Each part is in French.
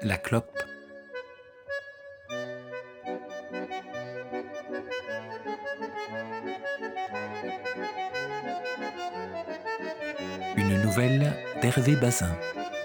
La clope. Une nouvelle d'Hervé Bazin.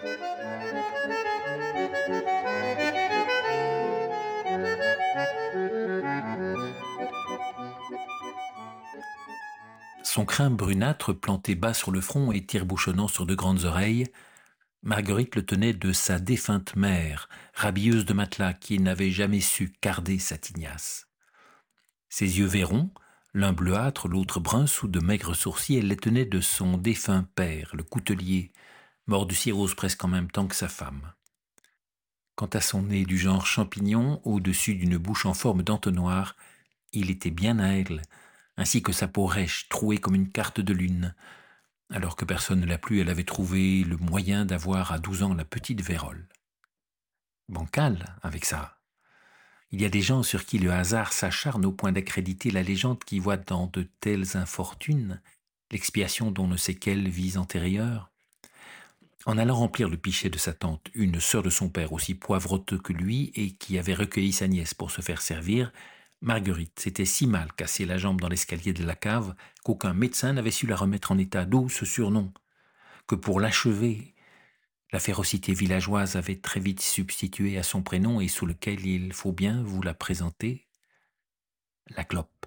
Son crâne brunâtre planté bas sur le front et tire-bouchonnant sur de grandes oreilles, Marguerite le tenait de sa défunte mère, rhabilleuse de matelas qui n'avait jamais su carder sa tignasse. Ses yeux verrons, l'un bleuâtre, l'autre brun sous de maigres sourcils, elle les tenait de son défunt père, le coutelier, mort de cirrhose presque en même temps que sa femme. Quant à son nez du genre champignon, au-dessus d'une bouche en forme d'entonnoir, il était bien à elle, ainsi que sa peau rêche, trouée comme une carte de lune. Alors que personne ne l'a plu, elle avait trouvé le moyen d'avoir à 12 ans la petite vérole. Bancal, avec ça. Il y a des gens sur qui le hasard s'acharne au point d'accréditer la légende qui voit dans de telles infortunes l'expiation d'on ne sait quelle vie antérieure. En allant remplir le pichet de sa tante, une sœur de son père aussi poivreteuse que lui et qui avait recueilli sa nièce pour se faire servir, Marguerite s'était si mal cassé la jambe dans l'escalier de la cave qu'aucun médecin n'avait su la remettre en état, d'où ce surnom, que pour l'achever, la férocité villageoise avait très vite substitué à son prénom et sous lequel il faut bien vous la présenter, la clope.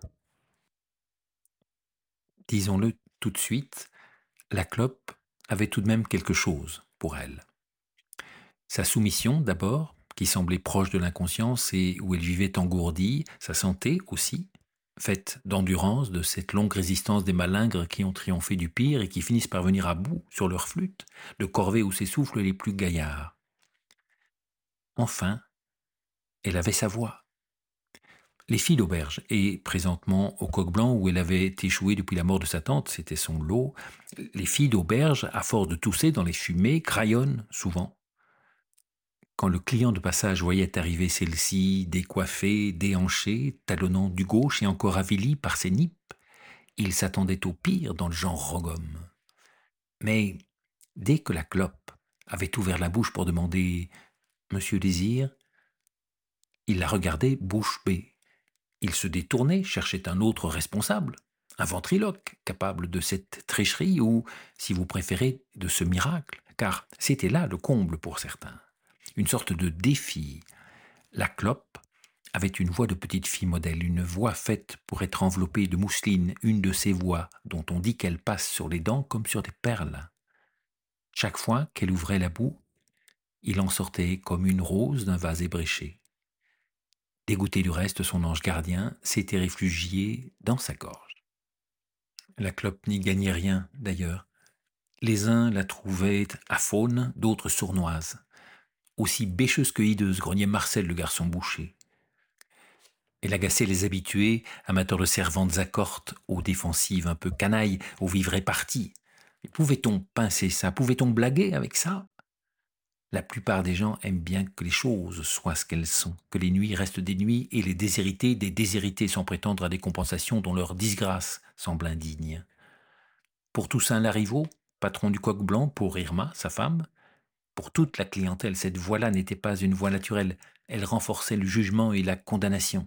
Disons-le tout de suite, la clope avait tout de même quelque chose pour elle. Sa soumission d'abord, qui semblait proche de l'inconscience et où elle vivait engourdie, sa santé aussi, faite d'endurance, de cette longue résistance des malingres qui ont triomphé du pire et qui finissent par venir à bout sur leur flûte, de corvée où s'essoufflent les plus gaillards. Enfin, elle avait sa voix. Les filles d'auberge, et présentement au Coq Blanc où elle avait échoué depuis la mort de sa tante, c'était son lot, les filles d'auberge, à force de tousser dans les fumées, crayonnent souvent. Quand le client de passage voyait arriver celle-ci, décoiffée, déhanchée, talonnant du gauche et encore avilie par ses nippes, il s'attendait au pire dans le genre rogome. Mais dès que la clope avait ouvert la bouche pour demander « Monsieur Désir », il la regardait bouche bée. Il se détournait, cherchait un autre responsable, un ventriloque capable de cette tricherie ou, si vous préférez, de ce miracle, car c'était là le comble pour certains. Une sorte de défi. La clope avait une voix de petite fille modèle, une voix faite pour être enveloppée de mousseline, une de ces voix dont on dit qu'elle passe sur les dents comme sur des perles. Chaque fois qu'elle ouvrait la boue, il en sortait comme une rose d'un vase ébréché. Dégoûté du reste, son ange gardien s'était réfugié dans sa gorge. La clope n'y gagnait rien, d'ailleurs. Les uns la trouvaient aphone, d'autres sournoise. Aussi bêcheuse que hideuse, grognait Marcel, le garçon boucher. Elle agaçait les habitués, amateurs de servantes accortes, aux défensives un peu canailles, aux vivres répartis. Mais pouvait-on pincer ça? Pouvait-on blaguer avec ça? La plupart des gens aiment bien que les choses soient ce qu'elles sont, que les nuits restent des nuits et les déshérités des déshérités sans prétendre à des compensations dont leur disgrâce semble indigne. Pour Toussaint Larriveau, patron du Coq Blanc, pour Irma, sa femme, pour toute la clientèle, cette voix-là n'était pas une voix naturelle, elle renforçait le jugement et la condamnation.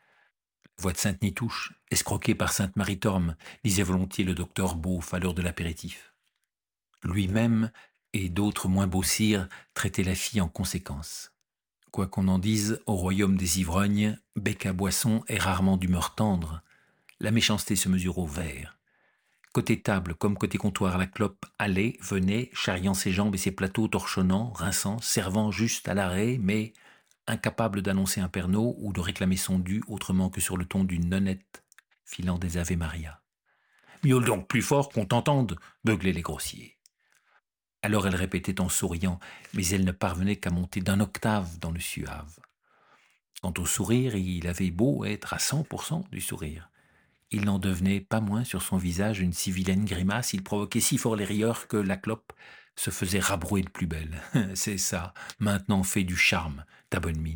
La voix de Sainte Nitouche, escroquée par Sainte Marie-Torme, disait volontiers le docteur Beauf à l'heure de l'apéritif. Lui-même et d'autres moins beaux sires traitaient la fille en conséquence. Quoi qu'on en dise, au royaume des ivrognes, bec à boisson est rarement d'humeur tendre. La méchanceté se mesure au verre. Côté table comme côté comptoir, la clope allait, venait, charriant ses jambes et ses plateaux torchonnants, rinçant, servant juste à l'arrêt, mais incapable d'annoncer un pernod ou de réclamer son dû autrement que sur le ton d'une nonnette filant des Ave Maria. « Miaule donc plus fort qu'on t'entende !» beuglaient les grossiers. Alors elle répétait en souriant, mais elle ne parvenait qu'à monter d'un octave dans le suave. Quant au sourire, il avait beau être à 100% du sourire. Il n'en devenait pas moins sur son visage une si vilaine grimace, il provoquait si fort les rieurs que la clope se faisait rabrouer de plus belle. « C'est ça, maintenant fais du charme, ta bonne mine. »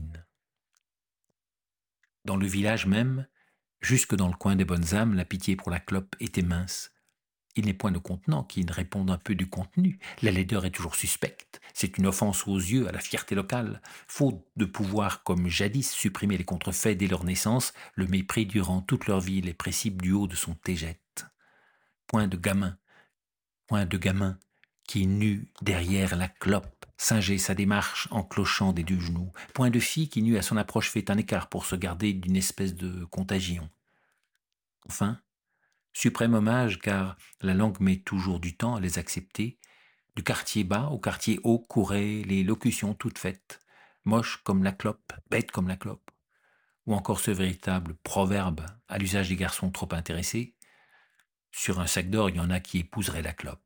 Dans le village même, jusque dans le coin des bonnes âmes, la pitié pour la clope était mince. Il n'est point le contenant qui ne réponde un peu du contenu. La laideur est toujours suspecte. C'est une offense aux yeux, à la fierté locale. Faute de pouvoir, comme jadis, supprimer les contrefaits dès leur naissance, le mépris durant toute leur vie les précipite du haut de son tégette. Point de gamin, qui nue derrière la clope, singeait sa démarche en clochant des deux genoux. Point de fille qui nue à son approche fait un écart pour se garder d'une espèce de contagion. Enfin, suprême hommage, car la langue met toujours du temps à les accepter. Du quartier bas au quartier haut couraient les locutions toutes faites, moches comme la clope, bêtes comme la clope, ou encore ce véritable proverbe à l'usage des garçons trop intéressés. Sur un sac d'or, il y en a qui épouseraient la clope.